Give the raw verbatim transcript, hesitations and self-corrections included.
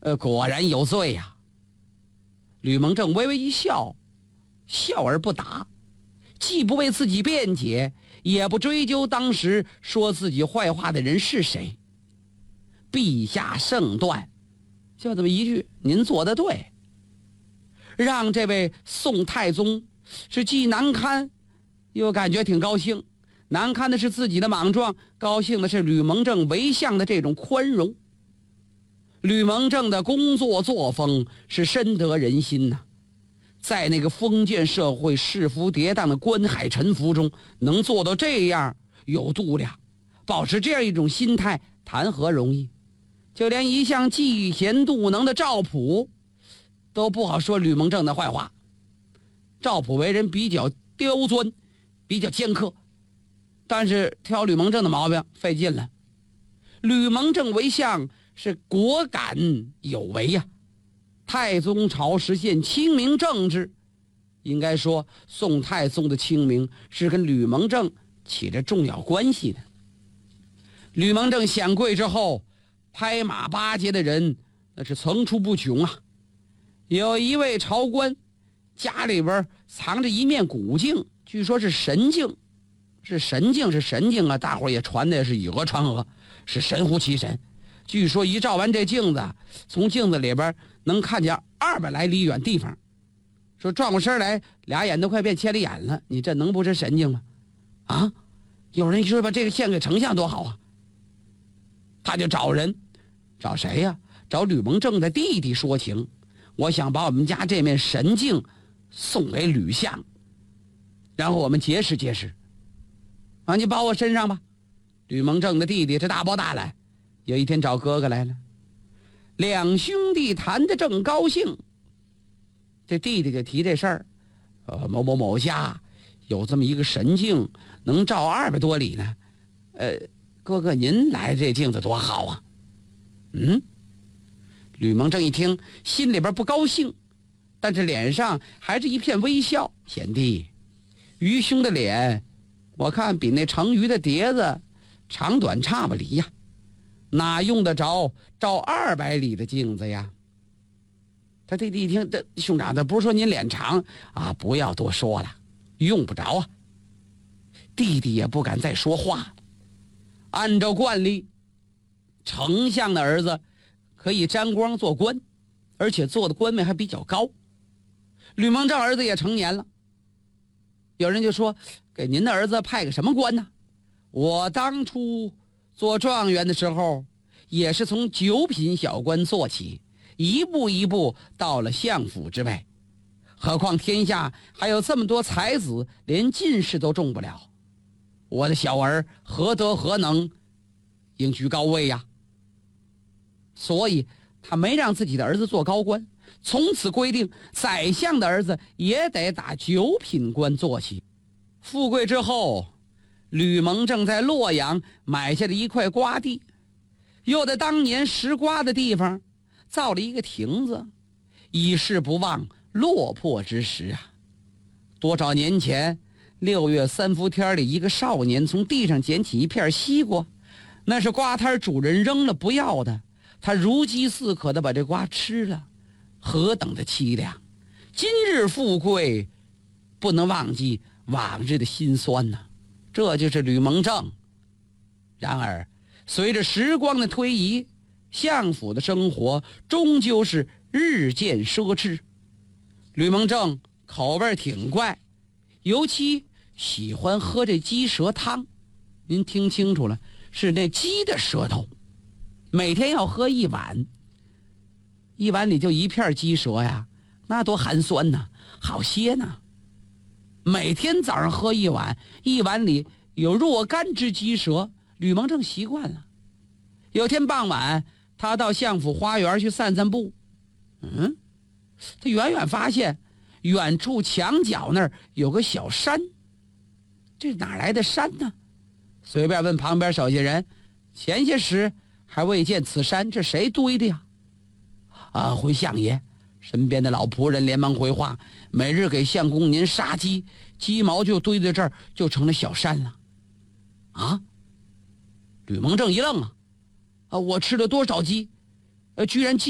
呃，果然有罪呀、啊。吕蒙正微微一笑，笑而不答，既不为自己辩解，也不追究当时说自己坏话的人是谁。陛下圣断，就这么一句，您做得对，让这位宋太宗是既难堪又感觉挺高兴。难堪的是自己的莽撞，高兴的是吕蒙正为相的这种宽容。吕蒙正的工作作风是深得人心呐、啊，在那个封建社会世服跌宕的官海沉浮中，能做到这样有度量，保持这样一种心态，谈何容易？就连一向嫉贤妒能的赵普都不好说吕蒙正的坏话。赵普为人比较刁钻，比较尖刻，但是挑吕蒙正的毛病费劲了。吕蒙正为相是果敢有为呀、啊。太宗朝实现清明政治，应该说宋太宗的清明是跟吕蒙正起着重要关系的。吕蒙正显贵之后，拍马巴结的人那是层出不穷啊。有一位朝官家里边藏着一面古镜，据说是神镜，是神镜是神镜啊，大伙也传的是以讹传讹，是神乎其神。据说一照完这镜子，从镜子里边能看见二百来里远地方，说转过身来俩眼都快变千里眼了，你这能不是神镜吗？啊，有人说把这个献给丞相多好啊。他就找人，找谁呀、啊？找吕蒙正的弟弟说情，我想把我们家这面神镜送给吕相，然后我们结识结识。啊，你包我身上吧。吕蒙正的弟弟这大包大揽，有一天找哥哥来了，两兄弟谈得正高兴，这弟弟就提这事儿，呃，某某某家有这么一个神镜，能照二百多里呢。呃，哥哥您来这镜子多好啊。嗯，吕蒙正一听，心里边不高兴，但是脸上还是一片微笑。贤弟，愚兄的脸，我看比那成鱼的碟子长短差不离呀。哪用得着照二百里的镜子呀？他弟弟一听，这兄长，他不是说您脸长啊，不要多说了，用不着啊。弟弟也不敢再说话。按照惯例，丞相的儿子可以沾光做官，而且做的官位还比较高。吕蒙正儿子也成年了，有人就说，给您的儿子派个什么官呢？我当初做状元的时候，也是从九品小官做起，一步一步到了相府之位。何况天下还有这么多才子，连进士都中不了，我的小儿何德何能应居高位呀？所以他没让自己的儿子做高官，从此规定宰相的儿子也得打九品官做起。富贵之后，吕蒙正在洛阳买下了一块瓜地，又在当年拾瓜的地方造了一个亭子，以示不忘落魄之时啊。多少年前，六月三伏天里，一个少年从地上捡起一片西瓜，那是瓜摊主人扔了不要的，他如饥似渴的把这瓜吃了，何等的凄凉！今日富贵，不能忘记往日的辛酸呐、啊。这就是吕蒙正。然而随着时光的推移，相府的生活终究是日渐奢侈。吕蒙正口味挺怪，尤其喜欢喝这鸡舌汤。您听清楚了，是那鸡的舌头，每天要喝一碗，一碗里就一片鸡舌呀，那多寒酸呐，好些呢。每天早上喝一碗，一碗里有若干只鸡舌，吕蒙正习惯了。有天傍晚，他到相府花园去散散步，嗯，他远远发现远处墙角那儿有个小山，这哪来的山呢？随便问旁边手下人，前些时还未见此山，这谁堆的呀？啊，回相爷。身边的老仆人连忙回话，每日给相公您杀鸡，鸡毛就堆在这儿，就成了小山了。啊！吕蒙正一愣啊，啊，我吃了多少鸡？呃，居然鸡